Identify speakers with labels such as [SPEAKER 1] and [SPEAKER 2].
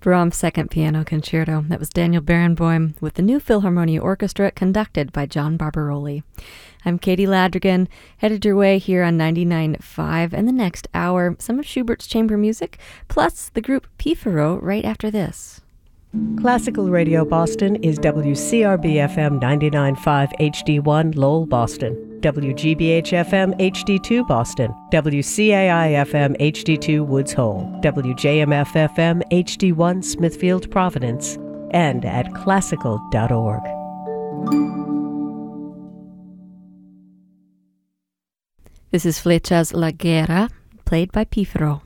[SPEAKER 1] Brahms' Second Piano Concerto. That was Daniel Barenboim with the New Philharmonia Orchestra conducted by John Barbaroli. I'm Katie Ladrigan, headed your way here on 99.5, and the next hour, some of Schubert's chamber music, plus the group Pifaro right after this.
[SPEAKER 2] Classical Radio Boston is WCRB-FM 99.5 HD1 Lowell, Boston, WGBH-FM HD2 Boston, WCAI-FM HD2 Woods Hole, WJMF-FM HD1 Smithfield, Providence, and at classical.org.
[SPEAKER 1] This is Flechas La Guerra, played by Pifaro.